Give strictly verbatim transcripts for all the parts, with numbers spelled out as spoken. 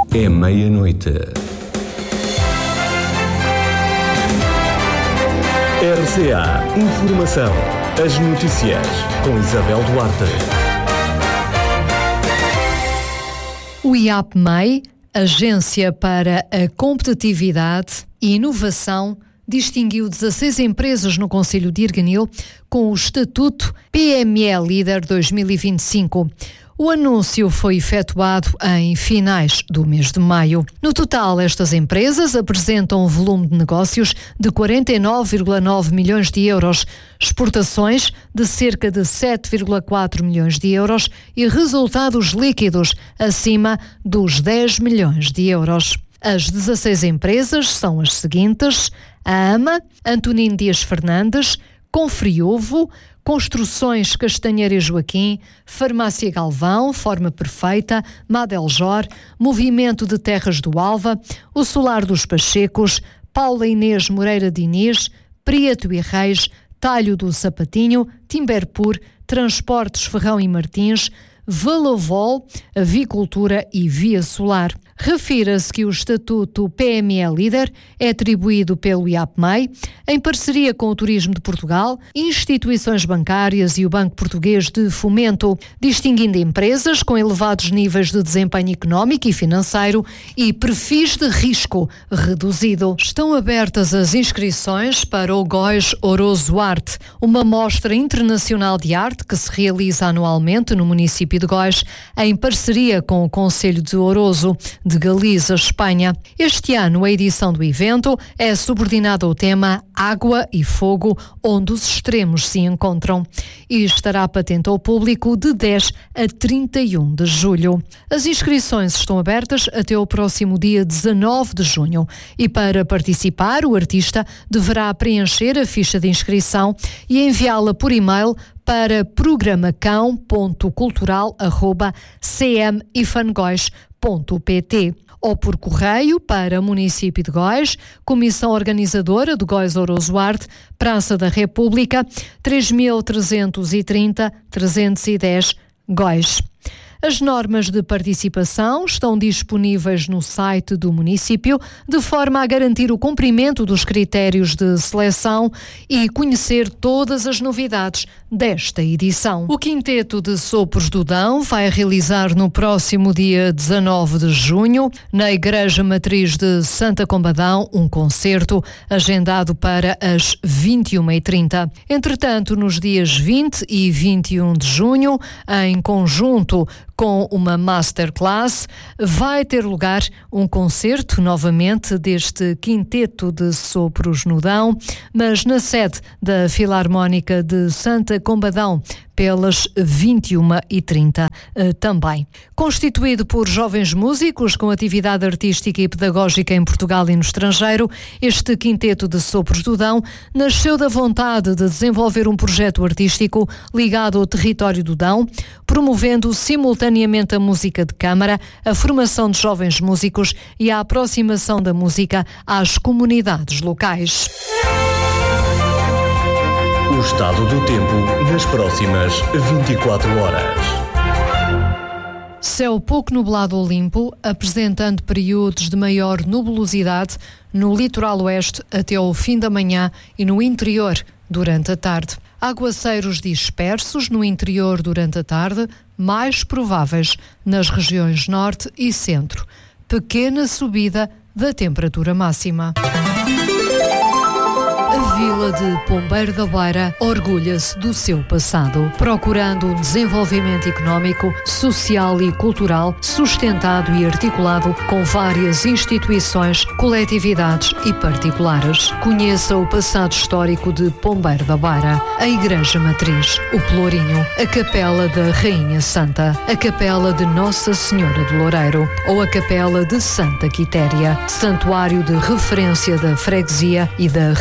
É meia-noite. R C A Informação. As notícias com Isabel Duarte. O I A P M E I, Agência para a Competitividade e Inovação, distinguiu dezasseis empresas no Conselho de Irganil com o estatuto P M E Líder dois mil e vinte e cinco. O anúncio foi efetuado em finais do mês de maio. No total, estas empresas apresentam um volume de negócios de quarenta e nove vírgula nove milhões de euros, exportações de cerca de sete vírgula quatro milhões de euros e resultados líquidos acima dos dez milhões de euros. As dezasseis empresas são as seguintes: a AMA, Antonino Dias Fernandes, Confriovo, Construções Castanheira e Joaquim, Farmácia Galvão, Forma Perfeita, Madeljor, Movimento de Terras do Alva, o Solar dos Pachecos, Paula Inês Moreira Diniz, Prieto e Reis, Talho do Sapatinho, Timberpur, Transportes Ferrão e Martins, Valovol, Avicultura e Via Solar. Refira-se que o estatuto P M E Líder é atribuído pelo I A P M E I em parceria com o Turismo de Portugal, instituições bancárias e o Banco Português de Fomento, distinguindo empresas com elevados níveis de desempenho económico e financeiro e perfis de risco reduzido. Estão abertas as inscrições para o Góis Oroso Arte, uma mostra internacional de arte que se realiza anualmente no município de Góis, em parceria com o Concelho de Oroso, de Galiza, Espanha. Este ano, a edição do evento é subordinada ao tema Água e Fogo, onde os extremos se encontram, e estará patente ao público de dez a trinta e um de julho. As inscrições estão abertas até o próximo dia dezanove de junho e, para participar, o artista deverá preencher a ficha de inscrição e enviá-la por e-mail para programacão ponto cultural arroba c m ifangóis ponto p t ou por correio para Município de Góis, Comissão Organizadora do Góis Oroso Arte, Praça da República, três mil trezentos e trinta, trezentos e dez, Góis. As normas de participação estão disponíveis no site do município, de forma a garantir o cumprimento dos critérios de seleção e conhecer todas as novidades desta edição. O Quinteto de Sopros do Dão vai realizar no próximo dia dezanove de junho, na Igreja Matriz de Santa Combadão, um concerto agendado para as vinte e uma e trinta. Entretanto, nos dias vinte e vinte e um de junho, em conjunto com uma masterclass, vai ter lugar um concerto novamente deste Quinteto de Sopros no Dão, mas na sede da Filarmónica de Santa Combadão, pelas vinte e uma e trinta uh, também. Constituído por jovens músicos com atividade artística e pedagógica em Portugal e no estrangeiro, este Quinteto de Sopros do Dão nasceu da vontade de desenvolver um projeto artístico ligado ao território do Dão, promovendo simultaneamente a música de câmara, a formação de jovens músicos e a aproximação da música às comunidades locais. O estado do tempo nas próximas vinte e quatro horas. Céu pouco nublado ou limpo, apresentando períodos de maior nubulosidade no litoral oeste até ao fim da manhã e no interior durante a tarde. Aguaceiros dispersos no interior durante a tarde, mais prováveis nas regiões norte e centro. Pequena subida da temperatura máxima. A Vila de Pombeiro da Beira orgulha-se do seu passado, procurando um desenvolvimento económico, social e cultural sustentado e articulado com várias instituições, coletividades e particulares. Conheça o passado histórico de Pombeiro da Beira, a Igreja Matriz, o Pelourinho, a Capela da Rainha Santa, a Capela de Nossa Senhora do Loureiro ou a Capela de Santa Quitéria, santuário de referência da freguesia e da região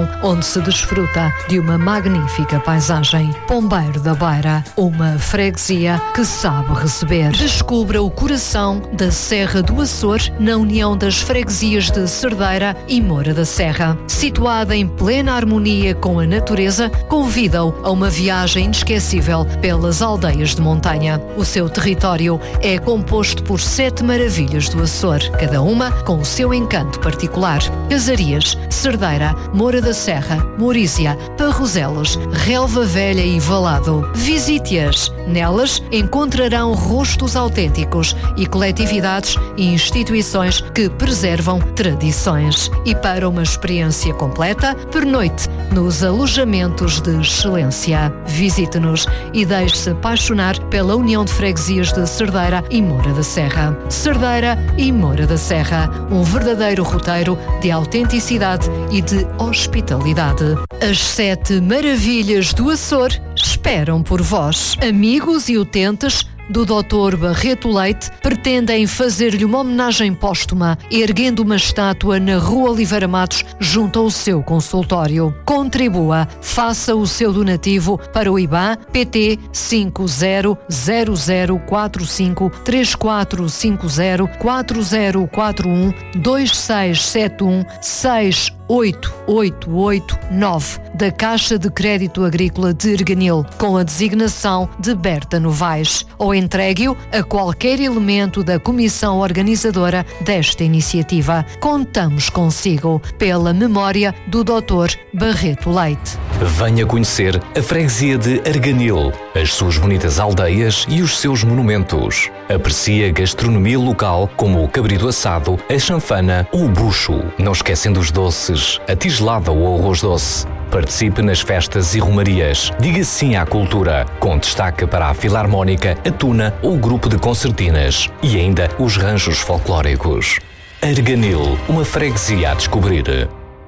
região, onde se desfruta de uma magnífica paisagem. Pombeiro da Beira, uma freguesia que sabe receber. Descubra o coração da Serra do Açor na união das freguesias de Cerdeira e Moura da Serra. Situada em plena harmonia com a natureza, convida-o a uma viagem inesquecível pelas aldeias de montanha. O seu território é composto por sete maravilhas do Açor, cada uma com o seu encanto particular. Casarias, Cerdeira, Moura da Serra, Morísia, Parroselas, Relva Velha e Valado. Visite-as. Nelas encontrarão rostos autênticos e coletividades e instituições que preservam tradições. E para uma experiência completa, pernoite nos alojamentos de excelência. Visite-nos e deixe-se apaixonar pela união de freguesias de Cerdeira e Moura da Serra. Cerdeira e Moura da Serra, um verdadeiro roteiro de autenticidade e de hospitalidade. As sete maravilhas do Açor esperam por vós. Amigos e utentes do doutor Barreto Leite pretendem fazer-lhe uma homenagem póstuma, erguendo uma estátua na Rua Oliveira Matos, junto ao seu consultório. Contribua, faça o seu donativo para o I B A N P T cinco zero zero zero quatro cinco três quatro cinco zero quatro zero quatro um dois seis sete um seis oito oito oito nove da Caixa de Crédito Agrícola de Erganil, com a designação de Berta Novaes, ou entregue-o a qualquer elemento da comissão organizadora desta iniciativa. Contamos consigo, pela memória do doutor Barreto Leite. Venha conhecer a freguesia de Erganil, as suas bonitas aldeias e os seus monumentos. Aprecie a gastronomia local como o cabrito assado, a chanfana ou o bucho. Não esquecendo os doces, a tigelada ou o arroz doce. Participe nas festas e romarias. Diga sim à cultura, com destaque para a Filarmónica, a Tuna ou o grupo de concertinas. E ainda os ranchos folclóricos. Erganil, uma freguesia a descobrir.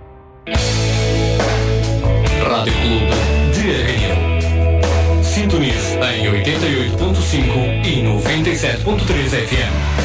Rádio Clube de Erganil. Sintonize em oitenta e oito ponto cinco e noventa e sete ponto três F M.